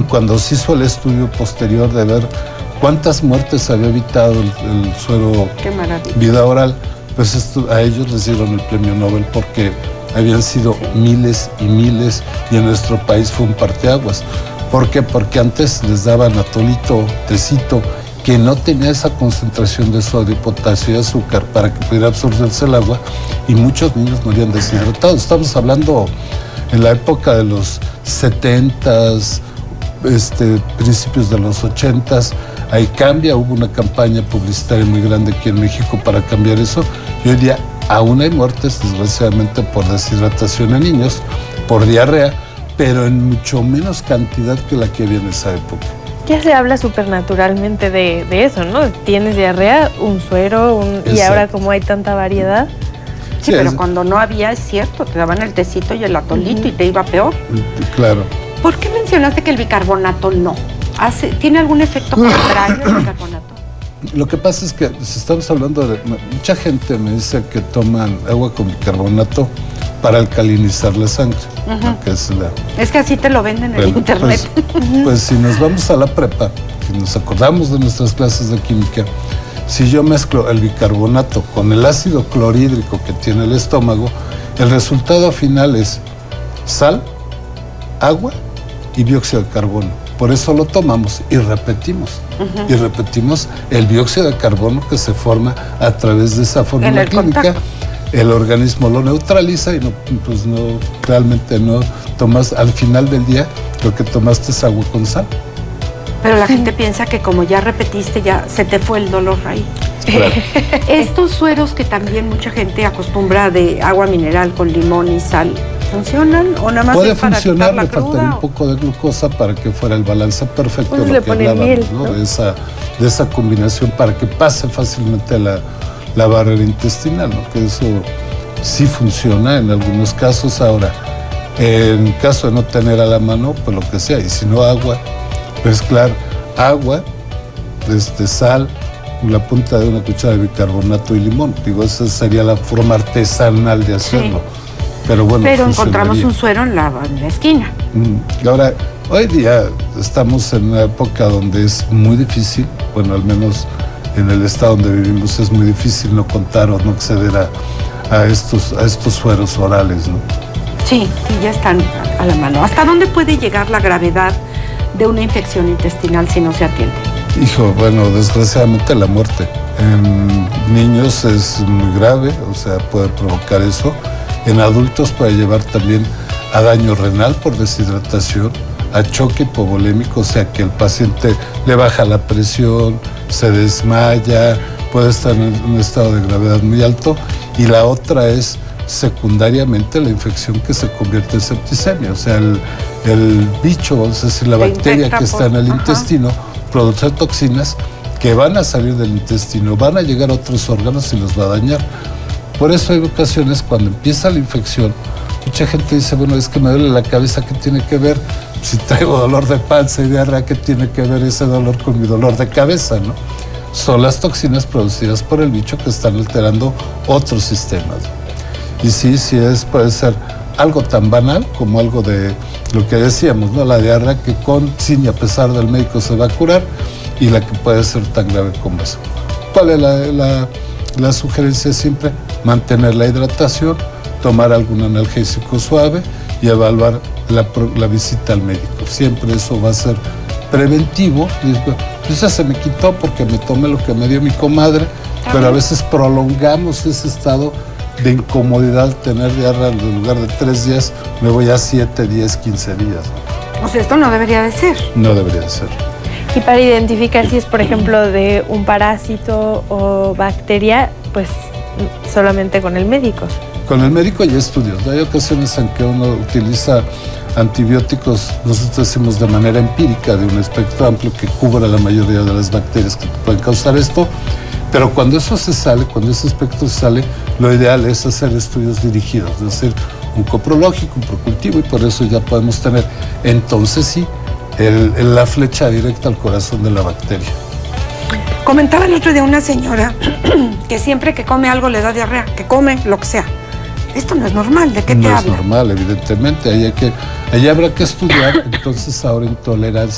cuando se hizo el estudio posterior de ver cuántas muertes había evitado el suero vida oral, pues a ellos les dieron el premio Nobel porque habían sido miles y miles, y en nuestro país fue un parteaguas. ¿Por qué? Porque antes les daban atolito, tecito, que no tenía esa concentración de sodio, potasio y azúcar para que pudiera absorberse el agua, y muchos niños morían deshidratados. Estamos hablando en la época de los 70s, principios de los 80s. Ahí cambia, hubo una campaña publicitaria muy grande aquí en México para cambiar eso, y hoy día aún hay muertes, desgraciadamente, por deshidratación en niños, por diarrea, pero en mucho menos cantidad que la que había en esa época. Ya se habla supernaturalmente de eso, ¿no? Tienes diarrea, un suero, y ahora como hay tanta variedad. Sí, pero cuando no había, es cierto, te daban el tecito y el atolito y te iba peor. Claro. ¿Por qué mencionaste que el bicarbonato no? ¿Tiene algún efecto contrario el bicarbonato? Lo que pasa es que si estamos hablando de... Mucha gente me dice que toman agua con bicarbonato para alcalinizar la sangre. Que es que así te lo venden en internet. Pues si nos vamos a la prepa, si nos acordamos de nuestras clases de química, si yo mezclo el bicarbonato con el ácido clorhídrico que tiene el estómago, el resultado final es sal, agua y dióxido de carbono. Por eso lo tomamos y repetimos. Y repetimos el dióxido de carbono que se forma a través de esa fórmula química. Contacto. El organismo lo neutraliza y realmente no tomas, al final del día lo que tomaste es agua con sal. Pero la gente piensa que como ya repetiste, ya se te fue el dolor ahí. Claro. Estos sueros que también mucha gente acostumbra de agua mineral con limón y sal, ¿funcionan o nada más puede es para funcionar? la Le faltaría un poco de glucosa para que fuera el balance perfecto, pues lo que hablábamos, miel, ¿no? De esa combinación para que pase fácilmente la barrera intestinal, ¿no? Que eso sí funciona en algunos casos. Ahora, en caso de no tener a la mano, pues lo que sea, y si no, agua, mezclar agua, sal, la punta de una cuchara de bicarbonato y limón. Digo, esa sería la forma artesanal de hacerlo. Sí. Pero bueno, encontramos un suero en la esquina. Ahora, hoy día estamos en una época donde es muy difícil, bueno, al menos en el estado donde vivimos es muy difícil no contar o no acceder a estos sueros orales, ¿no? Sí, ya están a la mano. ¿Hasta dónde puede llegar la gravedad de una infección intestinal si no se atiende? Bueno, desgraciadamente la muerte. En niños es muy grave, o sea, puede provocar eso. En adultos puede llevar también a daño renal por deshidratación, a choque hipovolémico, o sea que el paciente le baja la presión, se desmaya, puede estar en un estado de gravedad muy alto. Y la otra es secundariamente la infección que se convierte en septicemia, o sea, el bicho, vamos a decir, la bacteria que está en el intestino, produce toxinas que van a salir del intestino, van a llegar a otros órganos y los va a dañar. Por eso hay ocasiones cuando empieza la infección, mucha gente dice, bueno, es que me duele la cabeza, ¿qué tiene que ver? Si traigo dolor de panza y diarrea, ¿qué tiene que ver ese dolor con mi dolor de cabeza, no? Son las toxinas producidas por el bicho que están alterando otros sistemas. Y sí, puede ser algo tan banal como algo de lo que decíamos, ¿no? La diarrea que sin y a pesar del médico se va a curar, y la que puede ser tan grave como eso. ¿Cuál es la sugerencia siempre? Mantener la hidratación, tomar algún analgésico suave y evaluar la visita al médico. Siempre eso va a ser preventivo. Pues ya se me quitó porque me tomé lo que me dio mi comadre, pero a veces prolongamos ese estado de incomodidad. Tener diarrea, en lugar de 3 días, me voy a 7, 10, 15 días. O sea, esto no debería de ser. No debería de ser. Y para identificar si es, por ejemplo, de un parásito o bacteria, pues solamente con el médico. Con el médico hay estudios. Hay ocasiones en que uno utiliza antibióticos, nosotros decimos de manera empírica, de un espectro amplio que cubra la mayoría de las bacterias que pueden causar esto. Pero cuando eso se sale, cuando ese espectro se sale, lo ideal es hacer estudios dirigidos, es decir, un coprológico, un procultivo, y por eso ya podemos tener, entonces sí, la flecha directa al corazón de la bacteria. Comentaba el otro día una señora que siempre que come algo le da diarrea, que come lo que sea. Esto no es normal, ¿de qué te habla? No es normal, evidentemente, ahí habrá que estudiar, entonces ahora intolerancia